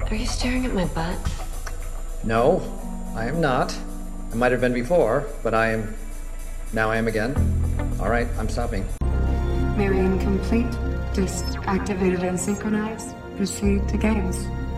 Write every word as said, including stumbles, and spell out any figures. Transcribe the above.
Are you staring at my butt? No, I am not. I might have been before, but I am... Now I am again. All right, I'm stopping. Marion complete, disk activated and synchronized. Proceed to games.